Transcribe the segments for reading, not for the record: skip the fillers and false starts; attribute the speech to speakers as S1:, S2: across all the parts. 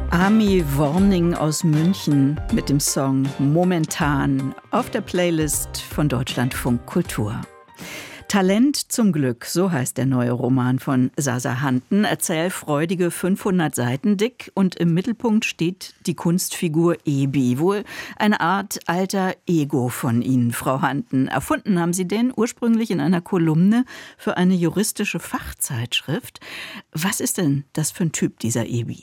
S1: Ami Worning aus München mit dem Song Momentan auf der Playlist von Deutschlandfunk Kultur. Talent zum Glück, so heißt der neue Roman von Sasa Hanten, erzählfreudige 500 Seiten dick, und im Mittelpunkt steht die Kunstfigur Ebi, wohl eine Art alter Ego von Ihnen, Frau Hanten. Erfunden haben Sie den ursprünglich in einer Kolumne für eine juristische Fachzeitschrift. Was ist denn das für ein Typ, dieser Ebi?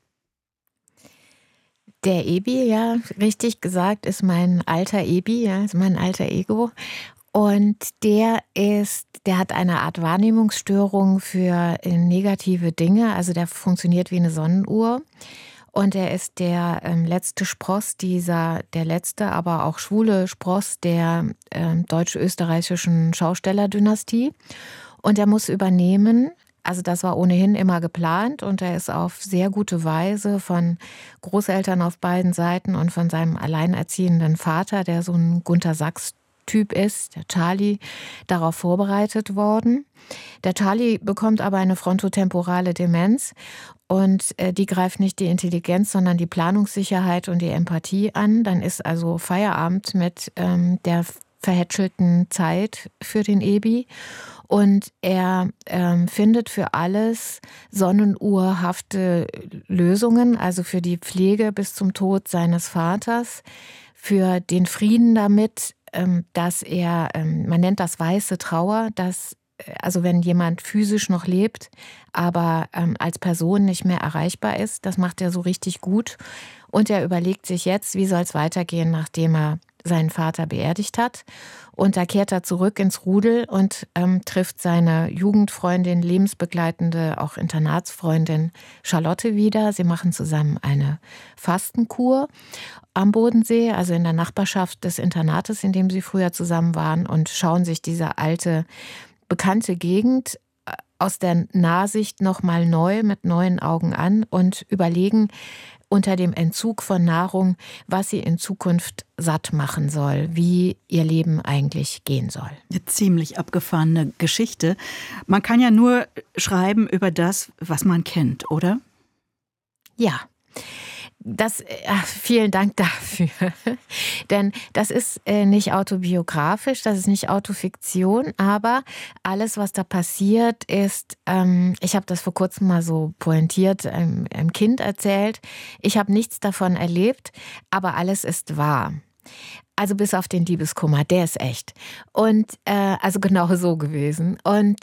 S2: Der Ebi, ja, richtig gesagt, ist mein alter Ebi, ja, ist mein alter Ego. Und der hat eine Art Wahrnehmungsstörung für negative Dinge. Also der funktioniert wie eine Sonnenuhr. Und er ist der letzte Spross der letzte, aber auch schwule Spross der deutsch-österreichischen Schaustellerdynastie. Und er muss übernehmen. Also das war ohnehin immer geplant, und er ist auf sehr gute Weise von Großeltern auf beiden Seiten und von seinem alleinerziehenden Vater, der so ein Gunter Sachs-Typ ist, der Charlie, darauf vorbereitet worden. Der Charlie bekommt aber eine frontotemporale Demenz, und die greift nicht die Intelligenz, sondern die Planungssicherheit und die Empathie an. Dann ist also Feierabend mit der verhätschelten Zeit für den Ebi. Und er findet für alles sonnenuhrhafte Lösungen, also für die Pflege bis zum Tod seines Vaters, für den Frieden damit, dass er, man nennt das weiße Trauer, also wenn jemand physisch noch lebt, aber als Person nicht mehr erreichbar ist, das macht er so richtig gut. Und er überlegt sich jetzt, wie soll es weitergehen, nachdem er seinen Vater beerdigt hat. Und da kehrt er zurück ins Rudel und trifft seine Jugendfreundin, lebensbegleitende, auch Internatsfreundin Charlotte wieder. Sie machen zusammen eine Fastenkur am Bodensee, also in der Nachbarschaft des Internates, in dem sie früher zusammen waren, und schauen sich diese alte, bekannte Gegend aus der Nahsicht nochmal neu mit neuen Augen an und überlegen unter dem Entzug von Nahrung, was sie in Zukunft satt machen soll, wie ihr Leben eigentlich gehen soll.
S1: Eine ziemlich abgefahrene Geschichte. Man kann ja nur schreiben über das, was man kennt, oder?
S2: Ja. Vielen Dank dafür. Denn das ist nicht autobiografisch, das ist nicht Autofiktion, aber alles, was da passiert, ist, ich habe das vor kurzem mal so pointiert einem Kind erzählt, ich habe nichts davon erlebt, aber alles ist wahr. Also bis auf den Liebeskummer, der ist echt. Und also genau so gewesen. Und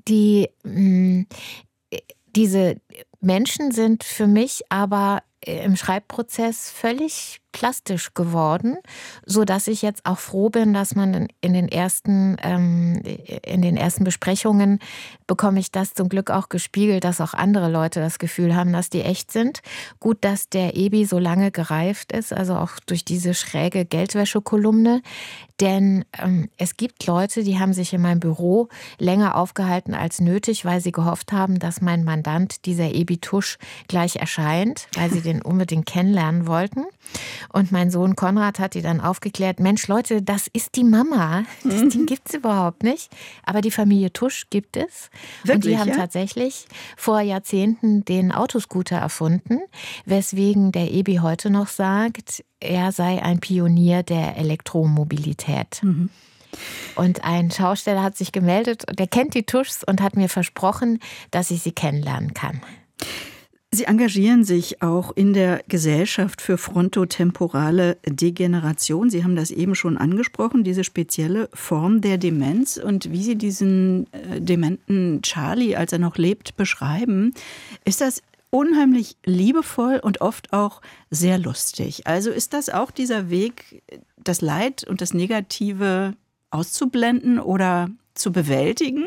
S2: diese Menschen sind für mich aber im Schreibprozess völlig plastisch geworden, so dass ich jetzt auch froh bin, dass man in den ersten Besprechungen bekomme ich das zum Glück auch gespiegelt, dass auch andere Leute das Gefühl haben, dass die echt sind. Gut, dass der Ebi so lange gereift ist, also auch durch diese schräge Geldwäsche-Kolumne. Denn es gibt Leute, die haben sich in meinem Büro länger aufgehalten als nötig, weil sie gehofft haben, dass mein Mandant, dieser Ebi Tusch, gleich erscheint, weil sie den unbedingt kennenlernen wollten. Und mein Sohn Konrad hat die dann aufgeklärt, Mensch Leute, das ist die Mama. Das Ding gibt es überhaupt nicht. Aber die Familie Tusch gibt es. Wirklich, und die haben tatsächlich vor Jahrzehnten den Autoscooter erfunden, weswegen der Ebi heute noch sagt, er sei ein Pionier der Elektromobilität. Mhm. Und ein Schausteller hat sich gemeldet, der kennt die Tuschs und hat mir versprochen, dass ich sie kennenlernen kann.
S1: Sie engagieren sich auch in der Gesellschaft für frontotemporale Degeneration. Sie haben das eben schon angesprochen, diese spezielle Form der Demenz, und wie Sie diesen dementen Charlie, als er noch lebt, beschreiben, ist das unheimlich liebevoll und oft auch sehr lustig. Also ist das auch dieser Weg, das Leid und das Negative auszublenden oder zu bewältigen?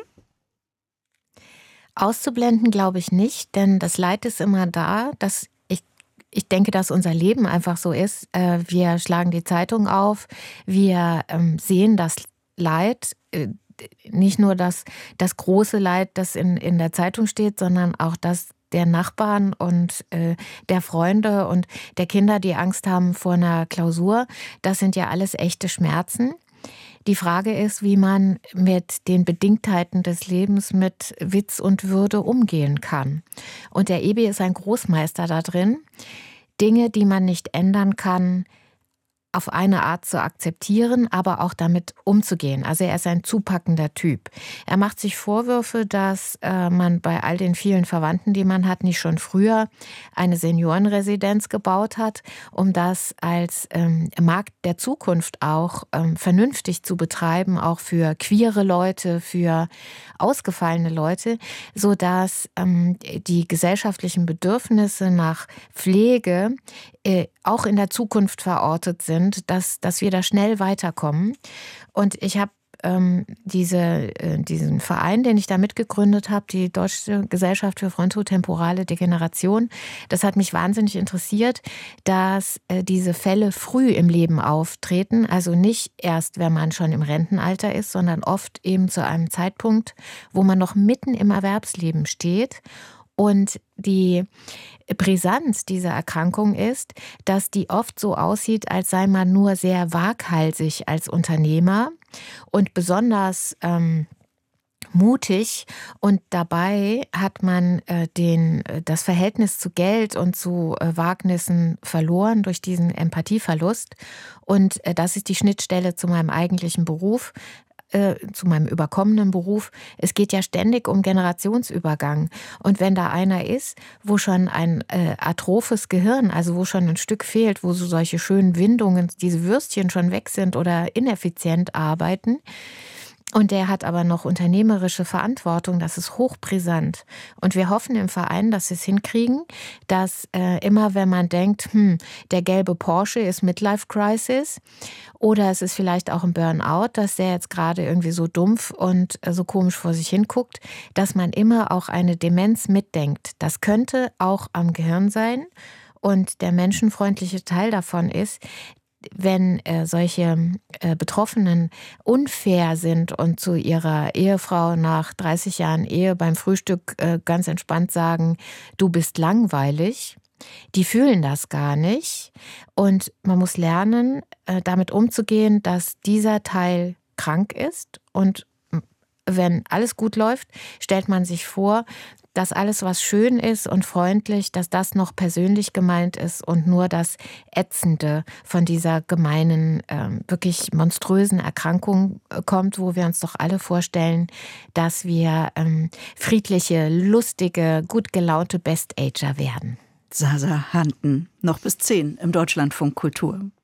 S2: Auszublenden glaube ich nicht, denn das Leid ist immer da. Ich denke, dass unser Leben einfach so ist. Wir schlagen die Zeitung auf, wir sehen das Leid, nicht nur das große Leid, das in der Zeitung steht, sondern auch das der Nachbarn und der Freunde und der Kinder, die Angst haben vor einer Klausur. Das sind ja alles echte Schmerzen. Die Frage ist, wie man mit den Bedingtheiten des Lebens mit Witz und Würde umgehen kann. Und der Ebi ist ein Großmeister da drin, Dinge, die man nicht ändern kann, auf eine Art zu akzeptieren, aber auch damit umzugehen. Also er ist ein zupackender Typ. Er macht sich Vorwürfe, dass man bei all den vielen Verwandten, die man hat, nicht schon früher eine Seniorenresidenz gebaut hat, um das als Markt der Zukunft auch vernünftig zu betreiben, auch für queere Leute, für ausgefallene Leute, sodass die gesellschaftlichen Bedürfnisse nach Pflege auch in der Zukunft verortet sind, dass wir da schnell weiterkommen. Und ich habe diesen Verein, den ich da mitgegründet habe, die Deutsche Gesellschaft für frontotemporale Degeneration, das hat mich wahnsinnig interessiert, dass diese Fälle früh im Leben auftreten, also nicht erst, wenn man schon im Rentenalter ist, sondern oft eben zu einem Zeitpunkt, wo man noch mitten im Erwerbsleben steht. Und die Brisanz dieser Erkrankung ist, dass die oft so aussieht, als sei man nur sehr waghalsig als Unternehmer und besonders mutig. Und dabei hat man das Verhältnis zu Geld und zu Wagnissen verloren durch diesen Empathieverlust. Und das ist die Schnittstelle zu meinem eigentlichen Beruf, zu meinem überkommenen Beruf. Es geht ja ständig um Generationsübergang. Und wenn da einer ist, wo schon ein atrophes Gehirn, also wo schon ein Stück fehlt, wo so solche schönen Windungen, diese Würstchen schon weg sind oder ineffizient arbeiten, und der hat aber noch unternehmerische Verantwortung, das ist hochbrisant. Und wir hoffen im Verein, dass wir es hinkriegen, dass immer, wenn man denkt, der gelbe Porsche ist Midlife Crisis oder es ist vielleicht auch ein Burnout, dass der jetzt gerade irgendwie so dumpf und so komisch vor sich hinguckt, dass man immer auch eine Demenz mitdenkt. Das könnte auch am Gehirn sein. Und der menschenfreundliche Teil davon ist, wenn solche Betroffenen unfair sind und zu ihrer Ehefrau nach 30 Jahren Ehe beim Frühstück ganz entspannt sagen, du bist langweilig, die fühlen das gar nicht. Und man muss lernen, damit umzugehen, dass dieser Teil krank ist. Und wenn alles gut läuft, stellt man sich vor, dass alles, was schön ist und freundlich, dass das noch persönlich gemeint ist und nur das Ätzende von dieser gemeinen, wirklich monströsen Erkrankung kommt, wo wir uns doch alle vorstellen, dass wir friedliche, lustige, gut gelaunte Best-Ager werden.
S1: Sasa Handen, noch bis 10 im Deutschlandfunk Kultur.